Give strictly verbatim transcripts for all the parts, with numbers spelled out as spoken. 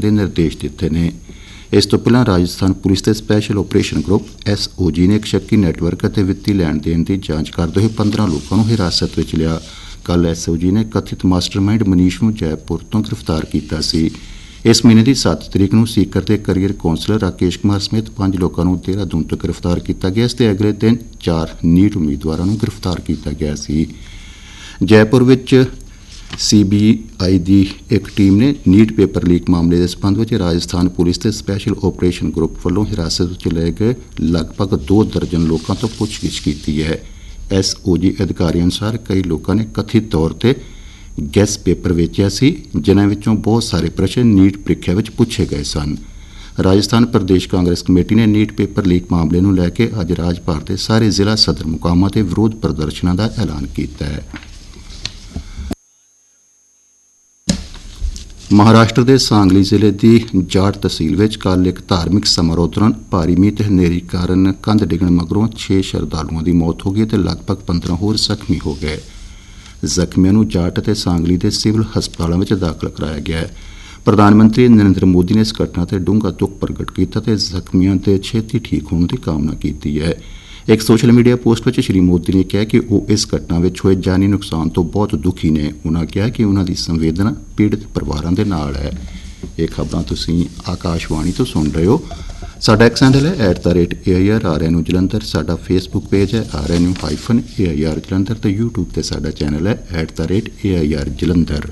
ਦੇ ਨਿਰਦੇਸ਼ ਦਿੱਤੇ ਨੇ। ਇਸ ਤੋਂ ਪਹਿਲਾਂ ਰਾਜਸਥਾਨ ਪੁਲਿਸ ਦੇ special operation group S O ਜੀ ਨੇ ਇੱਕ ਸ਼ੱਕੀ ਨੈਟਵਰਕ ਅਤੇ ਵਿੱਤੀ ਲੈਣ ਦੇਣ ਦੀ ਜਾਂਚ ਕਰਦੇ ਹੋਏ ਪੰਦਰਾਂ ਲੋਕਾਂ ਨੂੰ ਹਿਰਾਸਤ ਵਿੱਚ ਲਿਆ। ਕੱਲ੍ਹ ਐਸ ਓ ਜੀ ਨੇ ਕਥਿਤ ਮਾਸਟਰਮਾਈਂਡ ਮਨੀਸ਼ ਨੂੰ ਜੈਪੁਰ ਤੋਂ ਗ੍ਰਿਫਤਾਰ ਕੀਤਾ ਸੀ। ਇਸ ਮਹੀਨੇ ਦੀ ਸੱਤ ਤਰੀਕ ਨੂੰ ਸੀਕਰ ਦੇ ਕਰੀਅਰ ਕੌਂਸਲਰ ਰਾਕੇਸ਼ ਕੁਮਾਰ ਸਮੇਤ ਪੰਜ ਲੋਕਾਂ ਨੂੰ ਦੇਹਰਾਦੂਨ ਤੋਂ ਗ੍ਰਿਫਤਾਰ ਕੀਤਾ ਗਿਆ ਅਤੇ ਅਗਲੇ ਦਿਨ ਚਾਰ ਨੀਟ ਉਮੀਦਵਾਰਾਂ ਨੂੰ ਗ੍ਰਿਫਤਾਰ ਕੀਤਾ ਗਿਆ ਸੀ। ਜੈਪੁਰ ਵਿੱਚ ਸੀ ਬੀ ਆਈ ਦੀ ਇੱਕ ਟੀਮ ਨੇ ਨੀਟ ਪੇਪਰ ਲੀਕ ਮਾਮਲੇ ਦੇ ਸਬੰਧ ਵਿੱਚ ਰਾਜਸਥਾਨ ਪੁਲਿਸ ਦੇ ਸਪੈਸ਼ਲ ਆਪਰੇਸ਼ਨ ਗਰੁੱਪ ਵੱਲੋਂ ਹਿਰਾਸਤ ਵਿੱਚ ਲਏ ਗਏ ਲਗਭਗ ਦੋ ਦਰਜਨ ਲੋਕਾਂ ਤੋਂ ਪੁੱਛਗਿੱਛ ਕੀਤੀ ਹੈ। ਐਸ ਓ ਜੀ ਅਧਿਕਾਰੀ ਅਨੁਸਾਰ ਕਈ ਲੋਕਾਂ ਨੇ ਕਥਿਤ ਤੌਰ ਤੇ ਗੈਸ ਪੇਪਰ ਵੇਚਿਆ ਸੀ, ਜਿਨ੍ਹਾਂ ਵਿੱਚੋਂ ਬਹੁਤ ਸਾਰੇ ਪ੍ਰਸ਼ਨ ਨੀਟ ਪ੍ਰੀਖਿਆ ਵਿੱਚ ਪੁੱਛੇ ਗਏ ਸਨ। ਰਾਜਸਥਾਨ ਪ੍ਰਦੇਸ਼ ਕਾਂਗਰਸ ਕਮੇਟੀ ਨੇ ਨੀਟ ਪੇਪਰ ਲੀਕ ਮਾਮਲੇ ਨੂੰ ਲੈ ਕੇ ਅੱਜ ਰਾਜ ਭਰ ਦੇ ਸਾਰੇ ਜ਼ਿਲ੍ਹਾ ਸਦਰ ਮੁਕਾਮਾਂ ਤੇ ਵਿਰੋਧ ਪ੍ਰਦਰਸ਼ਨਾਂ ਦਾ ਐਲਾਨ ਕੀਤਾ ਹੈ। ਮਹਾਰਾਸ਼ਟਰ ਦੇ ਸਾਂਗਲੀ ਜ਼ਿਲ੍ਹੇ ਦੀ ਜਾਟ ਤਹਿਸੀਲ ਵਿੱਚ ਕੱਲ੍ਹ ਇੱਕ ਧਾਰਮਿਕ ਸਮਾਰੋਹ ਦੌਰਾਨ ਭਾਰੀ ਮੀਂਹ ਤੇ ਹਨੇਰੀ ਕਾਰਨ ਕੰਧ ਡਿੱਗਣ ਮਗਰੋਂ ਛੇ ਸ਼ਰਧਾਲੂਆਂ ਦੀ ਮੌਤ ਹੋ ਗਈ ਅਤੇ ਲਗਭਗ ਪੰਦਰਾਂ ਹੋਰ ਜ਼ਖਮੀ ਹੋ ਗਏ। ਜ਼ਖਮੀਆਂ ਨੂੰ ਜਾਟ ਅਤੇ ਸਾਂਗਲੀ ਦੇ ਸਿਵਲ ਹਸਪਤਾਲਾਂ ਵਿੱਚ ਦਾਖਲ ਕਰਾਇਆ ਗਿਆ ਹੈ। ਪ੍ਰਧਾਨ ਮੰਤਰੀ ਨਰਿੰਦਰ ਮੋਦੀ ਨੇ ਇਸ ਘਟਨਾ ਤੇ ਡੂੰਘਾ ਦੁੱਖ ਪ੍ਰਗਟ ਕੀਤਾ ਅਤੇ ਜ਼ਖਮੀਆਂ ਦੇ ਛੇਤੀ ਠੀਕ ਹੋਣ ਦੀ ਕਾਮਨਾ ਕੀਤੀ ਹੈ। ਇੱਕ ਸੋਸ਼ਲ ਮੀਡੀਆ ਪੋਸਟ ਵਿੱਚ ਸ਼੍ਰੀ ਮੋਦੀ ਨੇ ਕਿਹਾ ਕਿ ਉਹ ਇਸ ਘਟਨਾ ਵਿੱਚ ਹੋਏ ਜਾਨੀ ਨੁਕਸਾਨ ਤੋਂ ਬਹੁਤ ਦੁਖੀ ਨੇ। ਉਨ੍ਹਾਂ ਕਿਹਾ ਕਿ ਉਨ੍ਹਾਂ ਦੀ ਸੰਵੇਦਨਾ ਪੀੜਤ ਪਰਿਵਾਰਾਂ ਦੇ ਨਾਲ ਹੈ। ਇਹ ਖਬਰਾਂ ਤੁਸੀਂ ਆਕਾਸ਼ਵਾਣੀ ਤੋਂ ਸੁਣ ਰਹੇ ਹੋ। ਸਾਡਾ ਐਕਸ ਹੈਂਡਲ ਹੈ at the rate A I R R N U Jalandhar. ਸਾਡਾ ਫੇਸਬੁੱਕ ਪੇਜ ਹੈ R N U hyphen A I R Jalandhar ਅਤੇ ਯੂਟਿਊਬ ਤੇ ਸਾਡਾ ਚੈਨਲ ਹੈ at the rate A I R Jalandhar.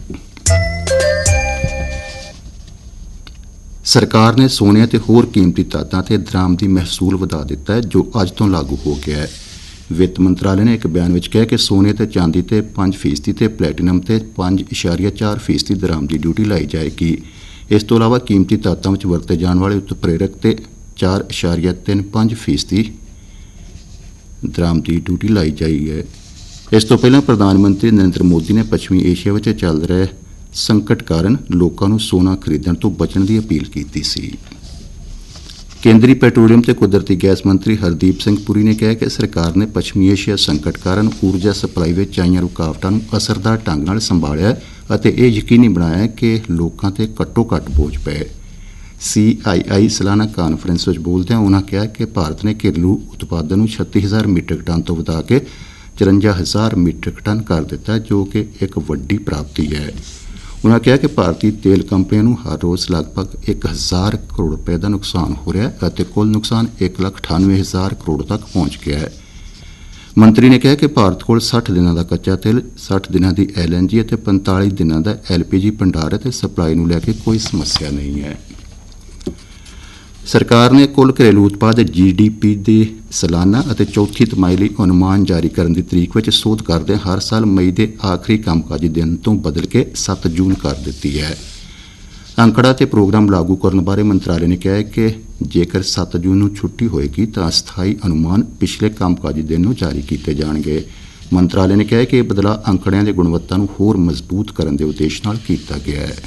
ਸਰਕਾਰ ਨੇ ਸੋਨੇ ਅਤੇ ਹੋਰ ਕੀਮਤੀ ਧਾਤਾਂ ਤੇ ਦਰਾਮਦੀ ਮਹਿਸੂਲ ਵਧਾ ਦਿੱਤਾ ਹੈ, ਜੋ ਅੱਜ ਤੋਂ ਲਾਗੂ ਹੋ ਗਿਆ ਹੈ। ਵਿੱਤ ਮੰਤਰਾਲੇ ਨੇ ਇੱਕ ਬਿਆਨ ਵਿੱਚ ਕਿਹਾ ਕਿ ਸੋਨੇ ਤੇ ਚਾਂਦੀ ਤੇ ਪੰਜ ਫੀਸਦੀ ਤੇ ਪਲੈਟੀਨਮ ਤੇ ਪੰਜ ਇਸ਼ਾਰੀਆ ਚਾਰ ਫੀਸਦੀ ਦਰਾਮਦੀ ਡਿਊਟੀ ਲਾਈ ਜਾਏਗੀ। ਇਸ ਤੋਂ ਇਲਾਵਾ ਕੀਮਤੀ ਧਾਤਾਂ ਵਿੱਚ ਵਰਤੇ ਜਾਣ ਵਾਲੇ ਉਤਪ੍ਰੇਰਕ ਤੇ ਚਾਰ ਇਸ਼ਾਰੀਆ ਤਿੰਨ ਪੰਜ ਫੀਸਦੀ ਦਰਾਮਦੀ ਡਿਊਟੀ ਲਾਈ ਜਾਈ ਹੈ। ਇਸ ਤੋਂ ਪਹਿਲਾਂ ਪ੍ਰਧਾਨ ਮੰਤਰੀ ਨਰਿੰਦਰ ਮੋਦੀ ਨੇ ਪੱਛਮੀ ਏਸ਼ੀਆ ਵਿੱਚ ਚੱਲ ਰਹੇ ਸੰਕਟ ਕਾਰਨ ਲੋਕਾਂ ਨੂੰ ਸੋਨਾ ਖਰੀਦਣ ਤੋਂ ਬਚਣ ਦੀ ਅਪੀਲ ਕੀਤੀ ਸੀ। ਕੇਂਦਰੀ ਪੈਟਰੋਲੀਅਮ ਤੇ ਕੁਦਰਤੀ ਗੈਸ ਮੰਤਰੀ ਹਰਦੀਪ ਸਿੰਘ ਪੁਰੀ ਨੇ ਕਿਹਾ ਕਿ ਸਰਕਾਰ ਨੇ ਪੱਛਮੀ ਏਸ਼ੀਆ ਸੰਕਟ ਕਾਰਨ ਊਰਜਾ ਸਪਲਾਈ ਵਿੱਚ ਆਈਆਂ ਰੁਕਾਵਟਾਂ ਨੂੰ ਅਸਰਦਾਰ ਢੰਗ ਨਾਲ ਸੰਭਾਲਿਆ ਅਤੇ ਇਹ ਯਕੀਨੀ ਬਣਾਇਆ ਕਿ ਲੋਕਾਂ ਤੇ ਘੱਟੋ ਘੱਟ ਬੋਝ ਪਏ। ਸੀ ਆਈ ਆਈ ਸਾਲਾਨਾ ਕਾਨਫਰੰਸ ਵਿੱਚ ਬੋਲਦਿਆਂ ਉਨ੍ਹਾਂ ਕਿਹਾ ਕਿ ਭਾਰਤ ਨੇ ਘਰੇਲੂ ਉਤਪਾਦਨ ਨੂੰ ਛੱਤੀ ਹਜ਼ਾਰ ਮੀਟ੍ਰਿਕ ਟਨ ਤੋਂ ਵਧਾ ਕੇ ਚੁਰੰਜਾ ਹਜ਼ਾਰ ਮੀਟ੍ਰਿਕ ਟਨ ਕਰ ਦਿੱਤਾ, ਜੋ ਕਿ ਇੱਕ ਵੱਡੀ ਪ੍ਰਾਪਤੀ ਹੈ। ਉਨ੍ਹਾਂ ਕਿਹਾ ਕਿ ਭਾਰਤੀ ਤੇਲ ਕੰਪਨੀਆਂ ਨੂੰ ਹਰ ਰੋਜ਼ ਲਗਭਗ ਇੱਕ ਹਜ਼ਾਰ ਕਰੋੜ ਰੁਪਏ ਦਾ ਨੁਕਸਾਨ ਹੋ ਰਿਹਾ ਹੈ ਅਤੇ ਕੁੱਲ ਨੁਕਸਾਨ ਇੱਕ ਲੱਖ ਅਠਾਨਵੇਂ ਹਜ਼ਾਰ ਕਰੋੜ ਤੱਕ ਪਹੁੰਚ ਗਿਆ ਹੈ। ਮੰਤਰੀ ਨੇ ਕਿਹਾ ਕਿ ਭਾਰਤ ਕੋਲ ਸੱਠ ਦਿਨਾਂ ਦਾ ਕੱਚਾ ਤੇਲ, ਸੱਠ ਦਿਨਾਂ ਦੀ ਐਲ ਐਨ ਜੀ ਅਤੇ ਪੰਤਾਲੀ ਦਿਨਾਂ ਦਾ ਐਲ ਪੀ ਜੀ ਭੰਡਾਰ ਅਤੇ ਸਪਲਾਈ ਨੂੰ ਲੈ ਕੇ ਕੋਈ ਸਮੱਸਿਆ ਨਹੀਂ ਹੈ। ਸਰਕਾਰ ਨੇ ਕੁੱਲ ਘਰੇਲੂ ਉਤਪਾਦ ਜੀ ਡੀ ਪੀ ਦੀ ਸਾਲਾਨਾ ਅਤੇ ਚੌਥੀ ਤਿਮਾਹੀ ਲਈ ਅਨੁਮਾਨ ਜਾਰੀ ਕਰਨ ਦੀ ਤਰੀਕ ਵਿੱਚ ਸੋਧ ਕਰਦੇ ਹਰ ਸਾਲ ਮਈ ਦੇ ਆਖਰੀ ਕੰਮਕਾਜੀ ਦਿਨ ਤੋਂ ਬਦਲ ਕੇ ਸੱਤ ਜੂਨ ਕਰ ਦਿੱਤੀ ਹੈ। ਅੰਕੜਾ ਤੇ ਪ੍ਰੋਗਰਾਮ ਲਾਗੂ ਕਰਨ ਬਾਰੇ ਮੰਤਰਾਲੇ ਨੇ ਕਿਹਾ ਹੈ ਕਿ ਜੇਕਰ ਸੱਤ ਜੂਨ ਨੂੰ ਛੁੱਟੀ ਹੋਏਗੀ ਤਾਂ ਅਸਥਾਈ ਅਨੁਮਾਨ ਪਿਛਲੇ ਕੰਮਕਾਜੀ ਦਿਨ ਨੂੰ ਜਾਰੀ ਕੀਤੇ ਜਾਣਗੇ। ਮੰਤਰਾਲੇ ਨੇ ਕਿਹਾ ਕਿ ਇਹ ਬਦਲਾਅ ਅੰਕੜਿਆਂ ਦੀ ਗੁਣਵੱਤਾ ਨੂੰ ਹੋਰ ਮਜ਼ਬੂਤ ਕਰਨ ਦੇ ਉਦੇਸ਼ ਨਾਲ ਕੀਤਾ ਗਿਆ ਹੈ।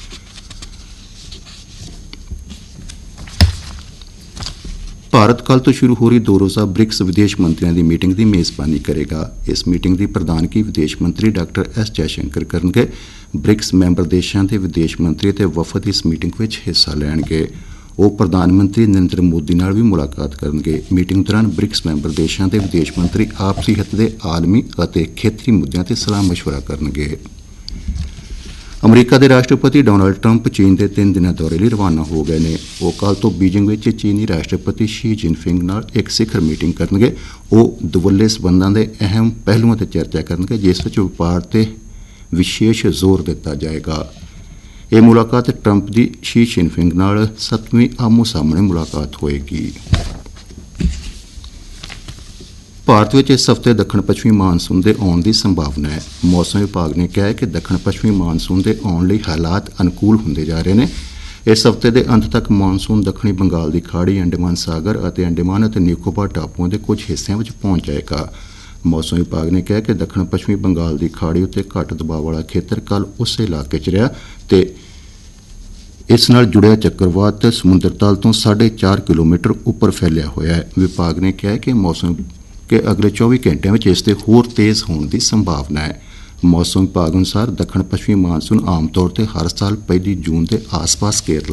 ਭਾਰਤ ਕੱਲ੍ਹ ਤੋਂ ਸ਼ੁਰੂ ਹੋ ਰਹੀ ਦੋ ਰੋਜ਼ਾ ਬ੍ਰਿਕਸ ਵਿਦੇਸ਼ ਮੰਤਰੀਆਂ ਦੀ ਮੀਟਿੰਗ ਦੀ ਮੇਜ਼ਬਾਨੀ ਕਰੇਗਾ। ਇਸ ਮੀਟਿੰਗ ਦੀ ਪ੍ਰਧਾਨਗੀ ਵਿਦੇਸ਼ ਮੰਤਰੀ ਡਾਕਟਰ ਐਸ ਜੈਸ਼ੰਕਰ ਕਰਨਗੇ। ਬ੍ਰਿਕਸ ਮੈਂਬਰ ਦੇਸ਼ਾਂ ਦੇ ਵਿਦੇਸ਼ ਮੰਤਰੀ ਅਤੇ ਵਫਦ ਇਸ ਮੀਟਿੰਗ ਵਿੱਚ ਹਿੱਸਾ ਲੈਣਗੇ। ਉਹ ਪ੍ਰਧਾਨ ਮੰਤਰੀ ਨਰਿੰਦਰ ਮੋਦੀ ਨਾਲ ਵੀ ਮੁਲਾਕਾਤ ਕਰਨਗੇ। ਮੀਟਿੰਗ ਦੌਰਾਨ ਬ੍ਰਿਕਸ ਮੈਂਬਰ ਦੇਸ਼ਾਂ ਦੇ ਵਿਦੇਸ਼ ਮੰਤਰੀ ਆਪਸੀ ਹਿੱਤ ਦੇ ਆਲਮੀ ਅਤੇ ਖੇਤਰੀ ਮੁੱਦਿਆਂ ਤੇ ਸਲਾਹ ਮਸ਼ਵਰਾ ਕਰਨਗੇ। ਅਮਰੀਕਾ ਦੇ ਰਾਸ਼ਟਰਪਤੀ ਡੋਨਾਲਡ ਟਰੰਪ ਚੀਨ ਦੇ ਤਿੰਨ ਦਿਨਾਂ ਦੌਰੇ ਲਈ ਰਵਾਨਾ ਹੋ ਗਏ ਨੇ। ਉਹ ਕੱਲ੍ਹ ਤੋਂ ਬੀਜਿੰਗ ਵਿੱਚ ਚੀਨੀ ਰਾਸ਼ਟਰਪਤੀ ਸ਼ੀ ਜਿਨਪਿੰਗ ਨਾਲ ਇੱਕ ਸਿਖਰ ਮੀਟਿੰਗ ਕਰਨਗੇ। ਉਹ ਦੁਵੱਲੇ ਸਬੰਧਾਂ ਦੇ ਅਹਿਮ ਪਹਿਲੂਆਂ ਤੇ ਚਰਚਾ ਕਰਨਗੇ, ਜਿਸ ਵਿੱਚ ਵਪਾਰ ਤੇ ਵਿਸ਼ੇਸ਼ ਜ਼ੋਰ ਦਿੱਤਾ ਜਾਏਗਾ। ਇਹ ਮੁਲਾਕਾਤ ਟਰੰਪ ਦੀ ਸ਼ੀ ਜਿਨਪਿੰਗ ਨਾਲ ਸੱਤਵੀਂ ਆਮੋ ਸਾਹਮਣੇ ਮੁਲਾਕਾਤ ਹੋਏਗੀ। ਭਾਰਤ ਵਿੱਚ ਇਸ ਹਫ਼ਤੇ ਦੱਖਣ ਪੱਛਮੀ ਮਾਨਸੂਨ ਦੇ ਆਉਣ ਦੀ ਸੰਭਾਵਨਾ ਹੈ। ਮੌਸਮ ਵਿਭਾਗ ਨੇ ਕਿਹਾ ਹੈ ਕਿ ਦੱਖਣ ਪੱਛਮੀ ਮਾਨਸੂਨ ਦੇ ਆਉਣ ਲਈ ਹਾਲਾਤ ਅਨੁਕੂਲ ਹੁੰਦੇ ਜਾ ਰਹੇ ਨੇ। ਇਸ ਹਫ਼ਤੇ ਦੇ ਅੰਤ ਤੱਕ ਮਾਨਸੂਨ ਦੱਖਣੀ ਬੰਗਾਲ ਦੀ ਖਾੜੀ, ਅੰਡੇਮਾਨ ਸਾਗਰ ਅਤੇ ਅੰਡੇਮਾਨ ਅਤੇ ਨਿਕੋਬਾਰ ਟਾਪੂਆਂ ਦੇ ਕੁਝ ਹਿੱਸਿਆਂ ਵਿੱਚ ਪਹੁੰਚ ਜਾਏਗਾ। ਮੌਸਮ ਵਿਭਾਗ ਨੇ ਕਿਹਾ ਕਿ ਦੱਖਣ ਪੱਛਮੀ ਬੰਗਾਲ ਦੀ ਖਾੜੀ ਉੱਤੇ ਘੱਟ ਦਬਾਅ ਵਾਲਾ ਖੇਤਰ ਕੱਲ੍ਹ ਉਸੇ ਇਲਾਕੇ 'ਚ ਰਿਹਾ ਤੇ ਇਸ ਨਾਲ ਜੁੜਿਆ ਚੱਕਰਵਾਤ ਸਮੁੰਦਰ ਤਲ ਤੋਂ ਸਾਢੇ ਚਾਰ ਕਿਲੋਮੀਟਰ ਉੱਪਰ ਫੈਲਿਆ ਹੋਇਆ ਹੈ। ਵਿਭਾਗ ਨੇ ਕਿਹਾ ਕਿ ਮੌਸਮ ਕਿ ਅਗਲੇ ਚੌਵੀ ਘੰਟਿਆਂ ਵਿੱਚ ਇਸ ਦੇ ਹੋਰ ਤੇਜ਼ ਹੋਣ ਦੀ ਸੰਭਾਵਨਾ ਹੈ। ਮੌਸਮ ਵਿਭਾਗ ਅਨੁਸਾਰ ਦੱਖਣ ਪੱਛਮੀ ਮਾਨਸੂਨ ਆਮ ਤੌਰ ਤੇ ਹਰ ਸਾਲ ਪਹਿਲੀ ਜੂਨ ਦੇ ਆਸ-ਪਾਸ ਕੇਰਲਾ